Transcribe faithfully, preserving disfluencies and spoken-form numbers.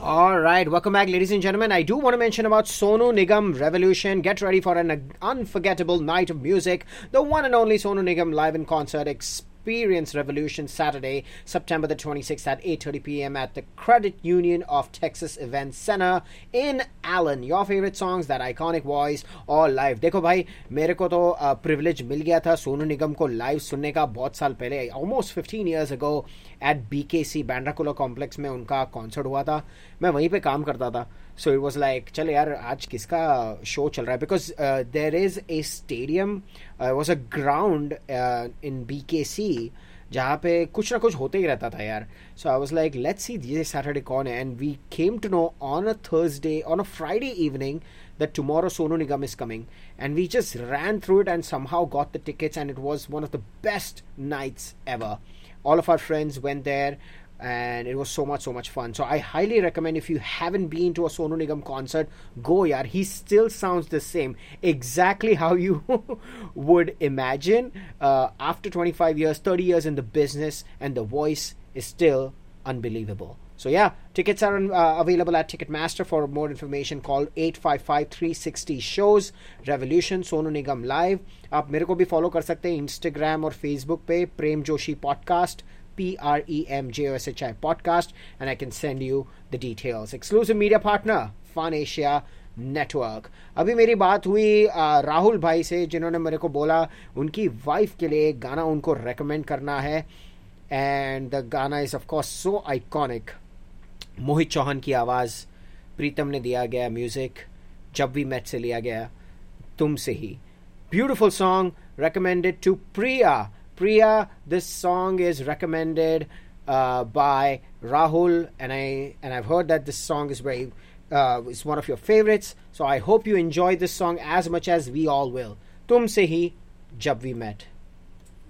All right, welcome back, ladies and gentlemen. I do want to mention about Sonu Nigam Revolution. Get ready for an unforgettable night of music. The one and only Sonu Nigam live in concert Experience Revolution, Saturday, September the twenty-sixth at eight thirty p.m. at the Credit Union of Texas Event Center in Allen. Your favorite songs, that iconic voice, all live. देखो भाई, मेरे को तो privilege मिल गया था सोनू निगम को live सुनने का बहुत साल पहले, almost fifteen years ago at B K C Bandra Complex में उनका concert हुआ था. मैं वहीं पे काम करता था. So it was like, चल यार आज किसका शो चल रहा है, because uh, there is a stadium, uh, was a ground uh, in B K C जहाँ पे कुछ ना कुछ होते ही रहता था यार. So I was like, let's see this Saturday कौन है, and we came to know on a Thursday, on a Friday evening that tomorrow Sonu Nigam is coming, and we just ran through it and somehow got the tickets, and it was one of the best nights ever. All of our friends went there, and it was so much so much fun. So I highly recommend, if you haven't been to a Sonu Nigam concert, go yaar. He still sounds the same, exactly how you would imagine. Uh, after twenty-five years, thirty years in the business, and the voice is still unbelievable. So yeah, tickets are uh, available at Ticketmaster. For more information, call eight five five, three six zero shows. Revolution Sonu Nigam live. आप मेरे को भी follow कर सकते हैं Instagram और Facebook पे, प्रेम Joshi podcast, P R E M J O S H I podcast, and I can send you the details. Exclusive media partner, Fun Asia Network. अभी मेरी बात हुई राहुल भाई से, जिन्होंने मेरे को बोला उनकी वाइफ के लिए गाना उनको recommend करना है, and the गाना is of course so iconic. Mohit Chauhan की आवाज़, प्रीतम ने दिया गया म्यूजिक, जब वी मेट से लिया गया, तुमसे ही. Beautiful song, recommended to Priya. Priya, this song is recommended uh, by Rahul, and I and I've heard that this song is very uh, is one of your favorites. So I hope you enjoy this song as much as we all will. Tumse hi, jab we met.